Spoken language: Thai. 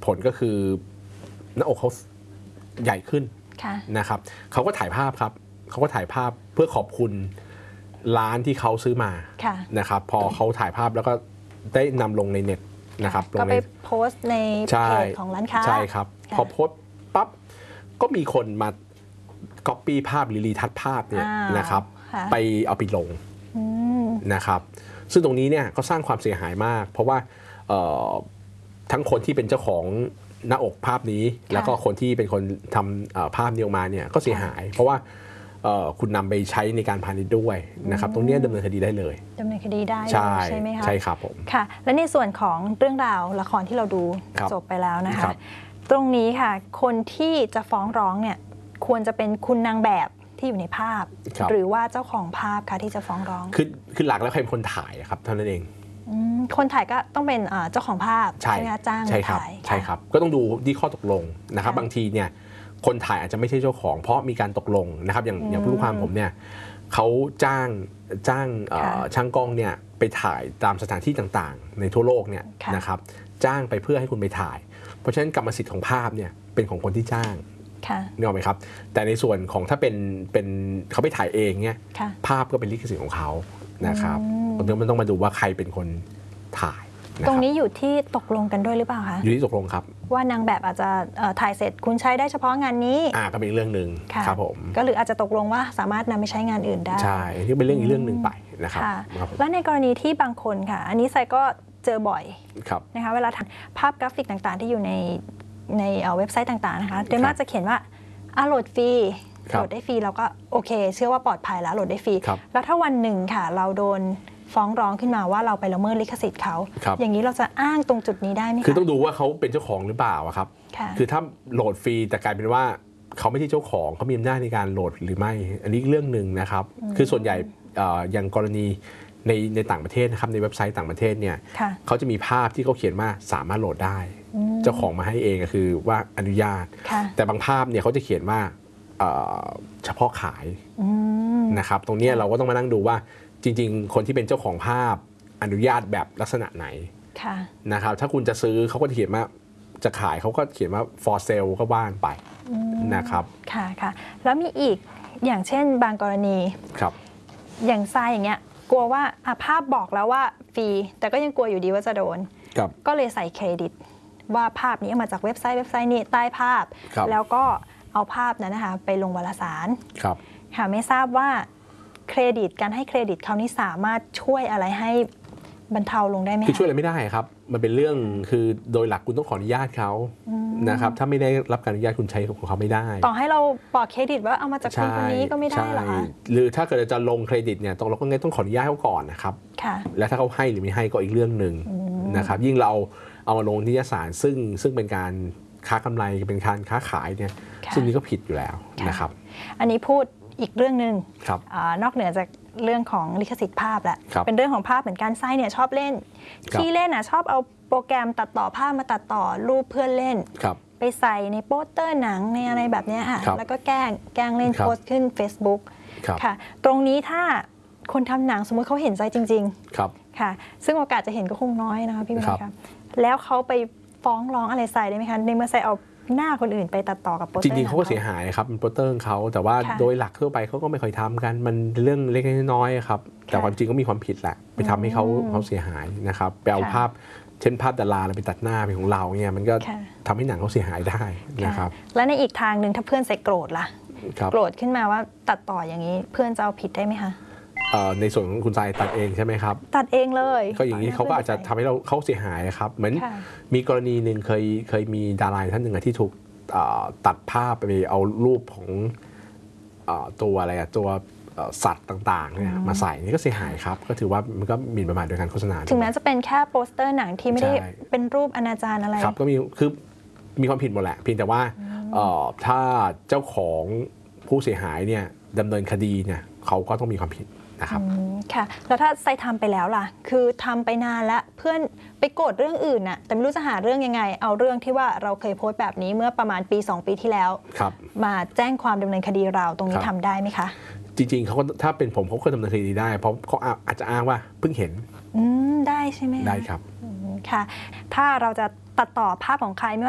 ผลก็คือหน้าอกเขาใหญ่ขึ้นนะครับเขาก็ถ่ายภาพครับเขาก็ถ่ายภาพเพื่อขอบคุณร้านที่เขาซื้อมานะครับพอเขาถ่ายภาพแล้วก็ได้นำลงในเน็ตนะครับก็ไปโพสต์ในเพจของร้านค้าใช่ครับพอโพสต์ปั๊บก็มีคนมาก๊อปปี้ภาพหรือรีทัชภาพเนี่ยนะครับไปเอาไปลงนะครับซึ่งตรงนี้เนี่ยก็สร้างความเสียหายมากเพราะว่าทั้งคนที่เป็นเจ้าของหน้าอกภาพนี้แล้วก็คนที่เป็นคนทำภาพนี้ออกมาเนี่ยก็เสียหายเพราะว่าคุณนำไปใช้ในการพาณิชย์ด้วยนะครับตรงนี้ดำเนินคดีได้เลยดำเนินคดีได้ใช่ไหมคะใช่ครับผมค่ะและในส่วนของเรื่องราวละครที่เราดูจบไปแล้วนะคะตรงนี้ค่ะคนที่จะฟ้องร้องเนี่ยควรจะเป็นคุณนางแบบที่อยู่ในภาพหรือว่าเจ้าของภาพคะที่จะฟ้องร้องคือหลักแล้วใครเป็นคนถ่ายครับเท่านั้นเองคนถ่ายก็ต้องเป็นเจ้าของภาพใช่ไหมคะจ้างถ่ายใช่ครับก็ต้องดูที่ข้อตกลงนะครับบางทีเนี่ยคนถ่ายอาจจะไม่ใช่เจ้าของเพราะมีการตกลงนะครับอย่างผู้ลูกความผมเนี่ยเขาจ้างช่างกล้องเนี่ยไปถ่ายตามสถานที่ต่างๆในทั่วโลกเนี่ยนะครับจ้างไปเพื่อให้คุณไปถ่ายเพราะฉะนั้นกรรมสิทธิ์ของภาพเนี่ยเป็นของคนที่จ้างนึกออกไหมครับแต่ในส่วนของถ้าเป็นเขาไปถ่ายเองเนี่ยภาพก็เป็นลิขสิทธิ์ของเขานะครับมันต้องมาดูว่าใครเป็นคนถ่ายตรงนี้อยู่ที่ตกลงกันด้วยหรือเปล่าคะอยู่ที่ตกลงครับว่านางแบบอาจจะถ่ายเสร็จคุณใช้ได้เฉพาะงานนี้ก็เป็นเรื่องหนึ่งครับผมก็หรืออาจจะตกลงว่าสามารถนำไปใช้งานอื่นได้ใช่ที่เป็นเรื่องอีกเรื่องหนึ่งไปนะครับและในกรณีที่บางคนค่ะอันนี้ไซก็เจอบ่อยนะคะเวลาภาพกราฟิกต่างๆที่อยู่ในเว็บไซต์ต่างๆนะคะโดยมากจะเขียนว่าโหลดฟรีโหลดได้ฟรีเราก็โอเคเชื่อว่าปลอดภัยแล้วโหลดได้ฟรีแล้วถ้าวันหนึ่งค่ะเราโดนฟ้องร้องขึ้นมาว่าเราไปละเมิดลิขสิทธิ์เขาอย่างนี้เราจะอ้างตรงจุดนี้ได้ไหมคะคือต้องดูว่าเขาเป็นเจ้าของหรือเปล่าครับคือถ้าโหลดฟรีแต่กลายเป็นว่าเขาไม่ใช่เจ้าของเขามีอำนาจในการโหลดหรือไม่อันนี้เรื่องหนึ่งนะครับคือส่วนใหญ่อย่างกรณีในต่างประเทศนะครับในเว็บไซต์ต่างประเทศเนี่ยเขาจะมีภาพที่เขาเขียนว่าสามารถโหลดได้เจ้าของมาให้เองก็คือว่าอนุญาตแต่บางภาพเนี่ยเขาจะเขียนว่าเฉพาะขายนะครับตรงนี้เราก็ต้องมานั่งดูว่าจริงๆคนที่เป็นเจ้าของภาพอนุญาตแบบลักษณะไหนนะครับถ้าคุณจะซื้อเขาก็จะเขียนว่าจะขายเขาก็เขียนว่า for sale ก็ว่านไปนะครับค่ะแล้วมีอีกอย่างเช่นบางกรณีอย่างทรายอย่างเงี้ยกลัวว่าภาพบอกแล้วว่าฟรีแต่ก็ยังกลัวอยู่ดีว่าจะโดนก็เลยใส่เครดิตว่าภาพนี้เอามาจากเว็บไซต์นี้ใต้ภาพแล้วก็เอาภาพนั้นนะคะไปลงวารสารค่ะไม่ทราบว่าเครดิตการให้เครดิตเขานี่สามารถช่วยอะไรให้บรรเทาลงได้ไหมคือช่วยอะไรไม่ได้ครับมันเป็นเรื่องคือโดยหลักคุณต้องขออนุญาตเขานะครับถ้าไม่ได้รับการอนุญาตคุณใช้ของเขาไม่ได้ต่อให้เราบอกเครดิตว่าเอามาจากคนนี้ก็ไม่ได้หรอคะหรือถ้าเกิดจะลงเครดิตเนี่ยเราก็ต้องขออนุญาตเขาก่อนนะครับและถ้าเขาให้หรือไม่ให้ก็อีกเรื่องหนึ่งนะครับยิ่งเราเอามาลงนิตยสารซึ่งเป็นการค้ากำไรเป็นการค้าขายเนี่ยซึ่งนี้ก็ผิดอยู่แล้วนะครับอันนี้พูดอีกเรื่องหนึ่งนอกเหนือจากเรื่องของลิขสิทธิ์ภาพแหละเป็นเรื่องของภาพเหมือนกันไส้เนี่ยชอบเล่นที่เล่นชอบเอาโปรแกรมตัดต่อภาพมาตัดต่อรูปเพื่อนเล่นไปใส่ในโปสเตอร์หนังในอะไรแบบนี้ค่ะแล้วก็แกล้งเล่นโพสต์ขึ้น Facebook ค่ะตรงนี้ถ้าคนทำหนังสมมติเขาเห็นใจจริงๆค่ะซึ่งโอกาสจะเห็นก็คงน้อยนะคะพี่วินัยครับแล้วเขาไปฟ้องร้องอะไรใส่ได้ไหมคะในเมื่อใส่เอาหน้าคนอื่นไปตัดต่อกับโปสเตอร์จริงๆเขาก็เสียหายครับเป็นโปสเตอร์เขาแต่ว่าโดยหลักทั่วไปเขาก็ไม่ค่อยทำกันมันเรื่องเล็กน้อยครับแต่ความจริงก็มีความผิดแหละไปทำให้เขาเสียหายนะครับไปเอาภาพเช่นภาพดาราไปตัดหน้าเป็นของเราเนี่ยมันก็ทำให้หนังเขาเสียหายได้นะครับและในอีกทางหนึ่งถ้าเพื่อนใส่โกรธล่ะโกรธขึ้นมาว่าตัดต่ออย่างนี้เพื่อนจะเอาผิดได้ไหมคะในส่วนของคุณทรายตัดเองใช่ไหมครับตัดเองเลยก็อย่างนี้เขาก็อาจจะทำให้เขาเสียหายครับเหมือนมีกรณีหนึ่งเคยมีดาราท่านหนึ่งที่ถูกตัดภาพไปเอารูปของตัวอะไรตัวสัตว์ต่างๆเนี่ยมาใส่นี่ก็เสียหายครับก็ถือว่ามันก็หมิ่นประมาทโดยการโฆษณาถึงแม้จะเป็นแค่โปสเตอร์หนังที่ไม่ได้เป็นรูปอนาจารอะไรครับก็มีความผิดหมดแหละเพียงแต่ว่าถ้าเจ้าของผู้เสียหายเนี่ยดำเนินคดีเนี่ยเขาก็ต้องมีความผิดนะครับค่ะแล้วถ้าไซทำไปแล้วล่ะคือทำไปนานแล้วเพื่อนไปโกรธเรื่องอื่นน่ะแต่ไม่รู้จะหาเรื่องยังไงเอาเรื่องที่ว่าเราเคยโพสต์แบบนี้เมื่อประมาณปี2ปีที่แล้วมาแจ้งความดำเนินคดีเราตรงนี้ทำได้ไหมคะจริงๆเขาถ้าเป็นผมเขาก็ดำเนินคดีได้เพราะเขาอาจจะอ้างว่าเพิ่งเห็นได้ใช่ไหมได้ครับค่ะถ้าเราจะตัดต่อภาพของใครไม่